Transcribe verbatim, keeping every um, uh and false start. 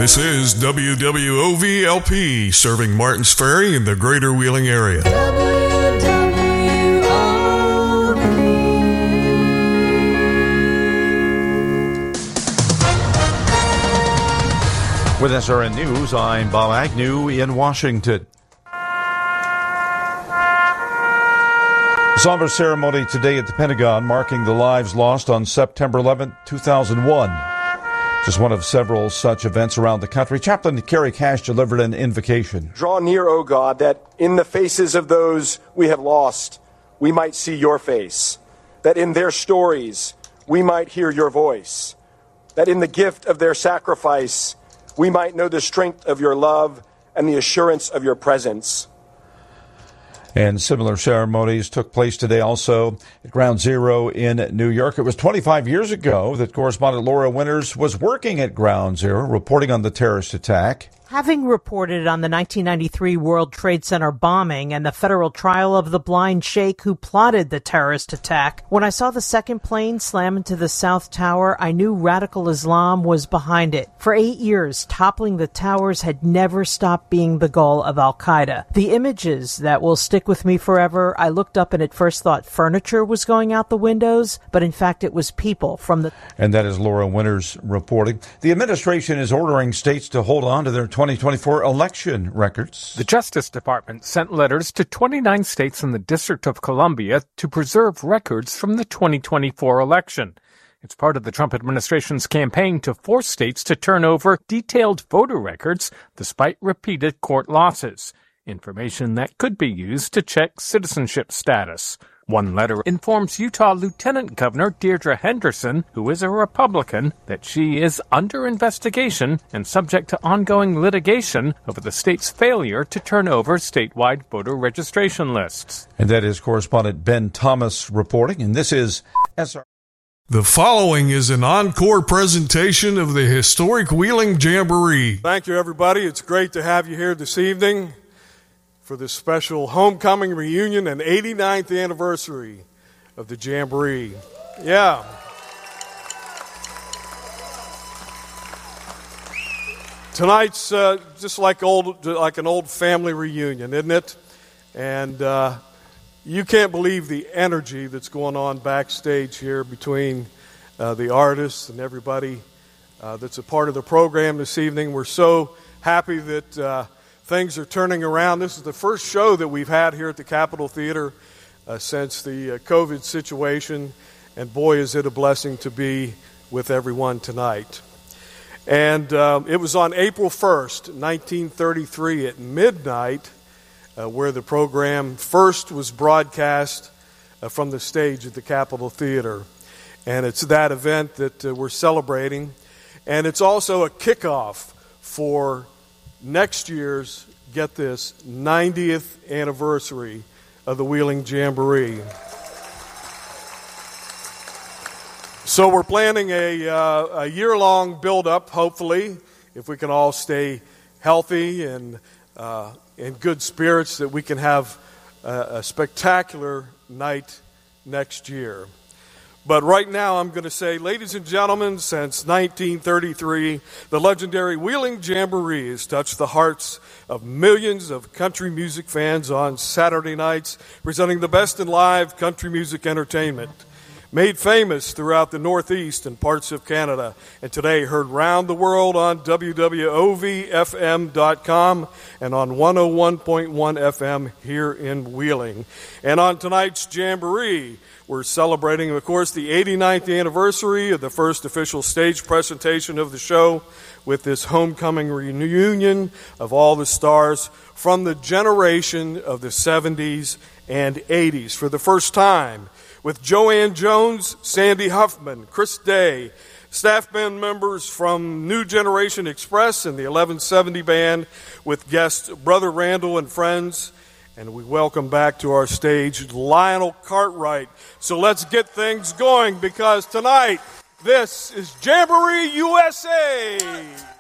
This is W W O V L P, serving Martins Ferry in the greater Wheeling area. W W O V. With S R N News, I'm Bob Agnew in Washington. Somber ceremony today at the Pentagon marking the lives lost on September eleventh, two thousand one. Just one of several such events around the country. Chaplain Kerry Cash delivered an invocation. Draw near, O God, that in the faces of those we have lost, we might see your face. That in their stories, we might hear your voice. That in the gift of their sacrifice, we might know the strength of your love and the assurance of your presence. And similar ceremonies took place today also at Ground Zero in New York. It was twenty-five years ago that correspondent Laura Winters was working at Ground Zero, reporting on the terrorist attack. Having reported on the nineteen ninety-three World Trade Center bombing and the federal trial of the blind sheikh who plotted the terrorist attack, when I saw the second plane slam into the South Tower, I knew radical Islam was behind it. For eight years, toppling the towers had never stopped being the goal of al-Qaeda. The images that will stick with me forever, I looked up and at first thought furniture was going out the windows, but in fact it was people from the... And that is Laura Winters reporting. The administration is ordering states to hold on to their twenty twenty-four election records. The Justice Department sent letters to twenty-nine states in the District of Columbia to preserve records from the twenty twenty-four election. It's part of the Trump administration's campaign to force states to turn over detailed voter records despite repeated court losses, information that could be used to check citizenship status. One letter informs Utah Lieutenant Governor Deirdre Henderson, who is a Republican, that she is under investigation and subject to ongoing litigation over the state's failure to turn over statewide voter registration lists. And that is correspondent Ben Thomas reporting, and this is S R. The following is an encore presentation of the historic Wheeling Jamboree. Thank you, everybody. It's great to have you here this evening for this special homecoming reunion and eighty-ninth anniversary of the Jamboree. Yeah. Tonight's uh, just like old, like an old family reunion, isn't it? And uh, you can't believe the energy that's going on backstage here between uh, the artists and everybody uh, that's a part of the program this evening. We're so happy that uh, things are turning around. This is the first show that we've had here at the Capitol Theater uh, since the uh, COVID situation, and boy, is it a blessing to be with everyone tonight. And um, it was on April first, nineteen thirty-three at midnight uh, where the program first was broadcast uh, from the stage at the Capitol Theater. And it's that event that uh, we're celebrating. And it's also a kickoff for next year's, get this, ninetieth anniversary of the Wheeling Jamboree. So we're planning a, uh, a year-long build-up, hopefully, if we can all stay healthy and uh, in good spirits, that we can have a, a spectacular night next year. But right now I'm going to say, ladies and gentlemen, since nineteen thirty-three, the legendary Wheeling Jamboree has touched the hearts of millions of country music fans on Saturday nights, presenting the best in live country music entertainment. Made famous throughout the Northeast and parts of Canada, and today heard round the world on W W O V F M dot com and on one oh one point one F M here in Wheeling. And on tonight's Jamboree, we're celebrating, of course, the eighty-ninth anniversary of the first official stage presentation of the show with this homecoming reunion of all the stars from the generation of the seventies and eighties. For the first time, with Joanne Jones, Sandy Huffman, Chris Day, staff band members from New Generation Express and the eleven seventy Band, with guests Brother Randall and friends. And we welcome back to our stage Lionel Cartwright. So let's get things going, because tonight, this is Jamboree U S A!